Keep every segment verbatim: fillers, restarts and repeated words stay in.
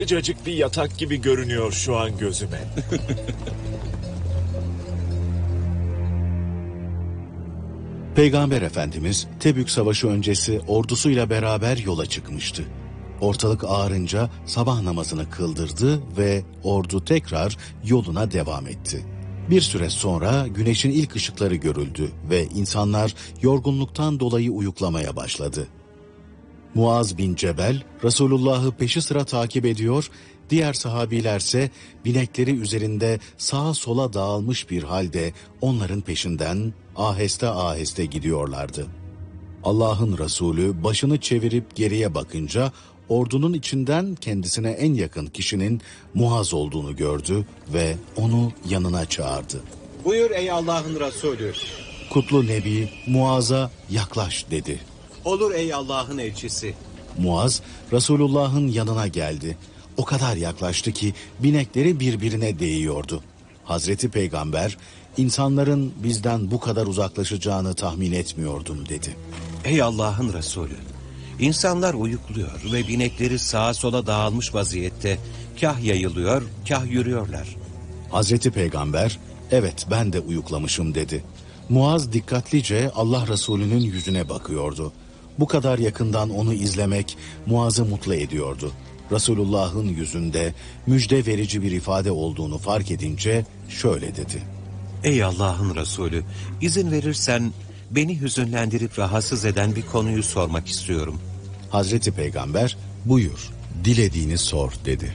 Sıcacık bir yatak gibi görünüyor şu an gözüme. Peygamber Efendimiz Tebük Savaşı öncesi ordusuyla beraber yola çıkmıştı. Ortalık ağarınca sabah namazını kıldırdı ve ordu tekrar yoluna devam etti. Bir süre sonra güneşin ilk ışıkları görüldü ve insanlar yorgunluktan dolayı uyuklamaya başladı. Muaz bin Cebel, Resulullah'ı peşi sıra takip ediyor, diğer sahabilerse binekleri üzerinde sağa sola dağılmış bir halde onların peşinden aheste aheste gidiyorlardı. Allah'ın Resulü başını çevirip geriye bakınca ordunun içinden kendisine en yakın kişinin Muaz olduğunu gördü ve onu yanına çağırdı. Buyur ey Allah'ın Resulü. Kutlu Nebi Muaz'a yaklaş dedi. Olur ey Allah'ın elçisi. Muaz Resulullah'ın yanına geldi. O kadar yaklaştı ki binekleri birbirine değiyordu. Hazreti Peygamber, insanların bizden bu kadar uzaklaşacağını tahmin etmiyordum dedi. Ey Allah'ın Resulü, insanlar uyukluyor ve binekleri sağa sola dağılmış vaziyette kah yayılıyor, kah yürüyorlar. Hazreti Peygamber, evet ben de uyuklamışım dedi. Muaz dikkatlice Allah Resulü'nün yüzüne bakıyordu. Bu kadar yakından onu izlemek Muaz'ı mutlu ediyordu. Resulullah'ın yüzünde müjde verici bir ifade olduğunu fark edince şöyle dedi. Ey Allah'ın Resulü, izin verirsen beni hüzünlendirip rahatsız eden bir konuyu sormak istiyorum. Hazreti Peygamber, buyur, dilediğini sor dedi.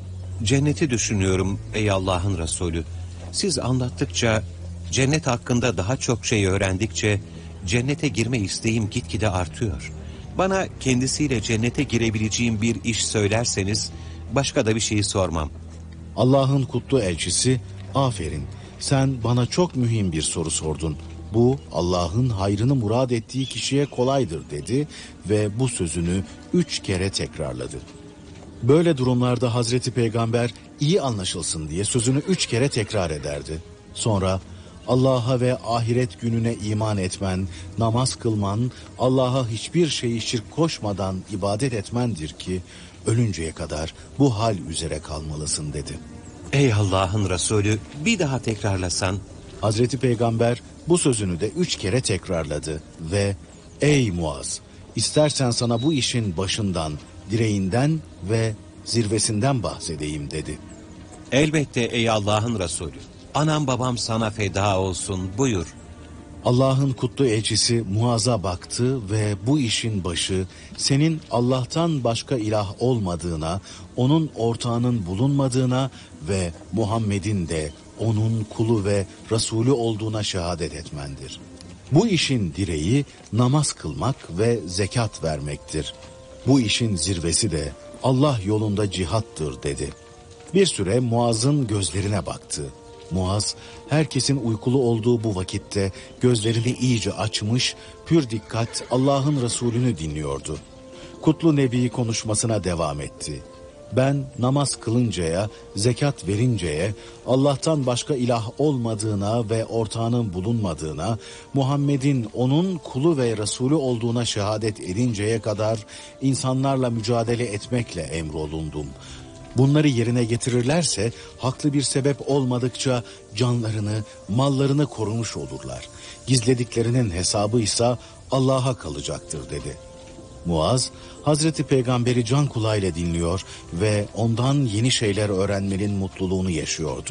Cenneti düşünüyorum ey Allah'ın Resulü. Siz anlattıkça, cennet hakkında daha çok şey öğrendikçe cennete girme isteğim gitgide artıyor. Bana kendisiyle cennete girebileceğim bir iş söylerseniz başka da bir şeyi sormam. Allah'ın kutlu elçisi, aferin, sen bana çok mühim bir soru sordun. Bu Allah'ın hayrını murad ettiği kişiye kolaydır dedi ve bu sözünü üç kere tekrarladı. Böyle durumlarda Hazreti Peygamber iyi anlaşılsın diye sözünü üç kere tekrar ederdi. Sonra Allah'a ve ahiret gününe iman etmen, namaz kılman, Allah'a hiçbir şeyi şirk koşmadan ibadet etmendir ki ölünceye kadar bu hal üzere kalmalısın dedi. Ey Allah'ın Resulü, bir daha tekrarlasan. Hazreti Peygamber bu sözünü de üç kere tekrarladı ve ey Muaz, istersen sana bu işin başından, direğinden ve zirvesinden bahsedeyim dedi. Elbette ey Allah'ın Resulü. Anam babam sana feda olsun, buyur. Allah'ın kutlu elçisi Muaz'a baktı ve bu işin başı senin Allah'tan başka ilah olmadığına, onun ortağının bulunmadığına ve Muhammed'in de onun kulu ve Resulü olduğuna şehadet etmendir. Bu işin direği namaz kılmak ve zekat vermektir. Bu işin zirvesi de Allah yolunda cihattır dedi. Bir süre Muaz'ın gözlerine baktı. Muaz, herkesin uykulu olduğu bu vakitte gözlerini iyice açmış, pür dikkat Allah'ın Resulünü dinliyordu. Kutlu Nebi konuşmasına devam etti. Ben namaz kılıncaya, zekat verinceye, Allah'tan başka ilah olmadığına ve ortağının bulunmadığına, Muhammed'in onun kulu ve Resulü olduğuna şehadet edinceye kadar insanlarla mücadele etmekle emrolundum. Bunları yerine getirirlerse haklı bir sebep olmadıkça canlarını, mallarını korumuş olurlar. Gizlediklerinin hesabı ise Allah'a kalacaktır dedi. Muaz, Hazreti Peygamber'i can kulağıyla dinliyor ve ondan yeni şeyler öğrenmenin mutluluğunu yaşıyordu.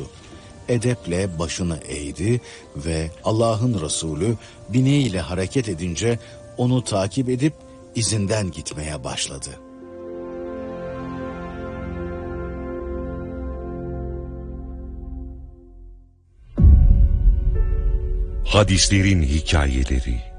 Edeple başını eğdi ve Allah'ın Resulü bineğiyle hareket edince onu takip edip izinden gitmeye başladı. Hadislerin hikayeleri.